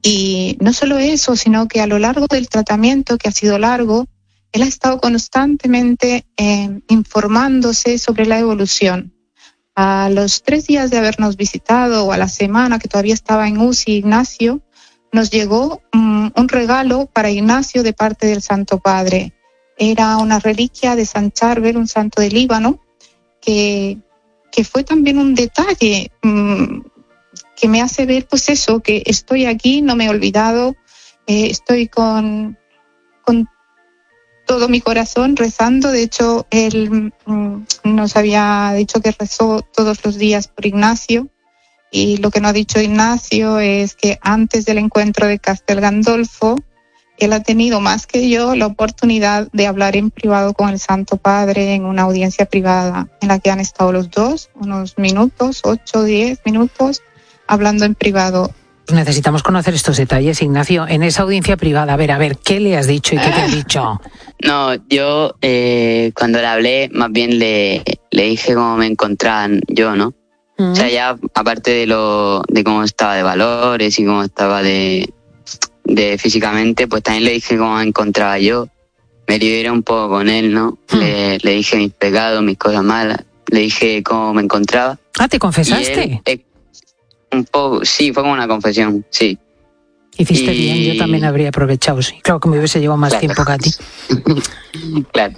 Y no solo eso, sino que a lo largo del tratamiento, que ha sido largo, él ha estado constantemente informándose sobre la evolución. A los 3 días de habernos visitado, o a la semana que todavía estaba en UCI, Ignacio, nos llegó un regalo para Ignacio de parte del Santo Padre. Era una reliquia de San Charbel, un santo del Líbano, que fue también un detalle que me hace ver, pues eso, que estoy aquí, no me he olvidado, estoy con todo mi corazón rezando. De hecho, él nos había dicho que rezó todos los días por Ignacio, y lo que no ha dicho Ignacio es que antes del encuentro de Castel Gandolfo, él ha tenido más que yo la oportunidad de hablar en privado con el Santo Padre en una audiencia privada en la que han estado los dos unos minutos, 8 o 10 minutos, hablando en privado. Necesitamos conocer estos detalles, Ignacio. En esa audiencia privada, a ver, ¿qué le has dicho y qué te ha dicho? No, yo cuando le hablé, más bien le dije cómo me encontraban yo, ¿no? O sea, ya aparte de cómo estaba de valores y cómo estaba de físicamente, pues también le dije cómo me encontraba yo. Me liberé un poco con él, ¿no? Le dije mis pecados, mis cosas malas. Le dije cómo me encontraba. Ah, ¿te confesaste? Él, un poco, sí, fue como una confesión, sí. Hiciste bien, yo también habría aprovechado, sí. Claro que me hubiese llevado más tiempo que a ti. Claro.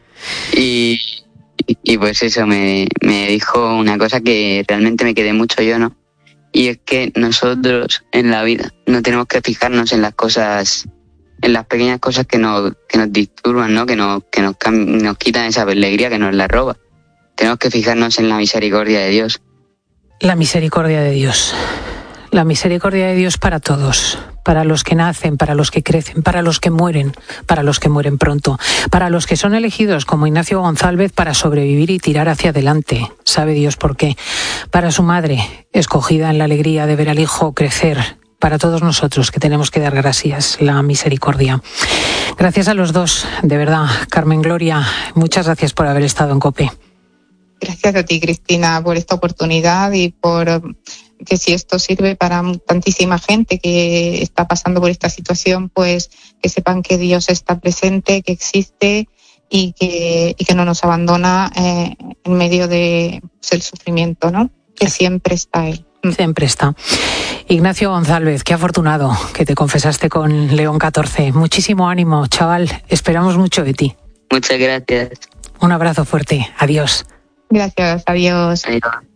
Y pues eso, me dijo una cosa que realmente me quedé mucho yo, ¿no? Y es que nosotros en la vida no tenemos que fijarnos en las cosas, en las pequeñas cosas que nos disturban, ¿no? Que nos quitan esa alegría, que nos la roba. Tenemos que fijarnos en la misericordia de Dios. La misericordia de Dios. La misericordia de Dios para todos, para los que nacen, para los que crecen, para los que mueren pronto, para los que son elegidos como Ignacio González para sobrevivir y tirar hacia adelante. Sabe Dios por qué. Para su madre, escogida en la alegría de ver al hijo crecer. Para todos nosotros que tenemos que dar gracias, la misericordia. Gracias a los dos, de verdad. Carmen Gloria, muchas gracias por haber estado en COPE. Gracias a ti, Cristina, por esta oportunidad y por que si esto sirve para tantísima gente que está pasando por esta situación, pues que sepan que Dios está presente, que existe y que no nos abandona en medio del sufrimiento, ¿no? Que siempre está Él. Siempre está. Ignacio González, qué afortunado que te confesaste con León XIV. Muchísimo ánimo, chaval. Esperamos mucho de ti. Muchas gracias. Un abrazo fuerte. Adiós. Gracias. Adiós. Adiós.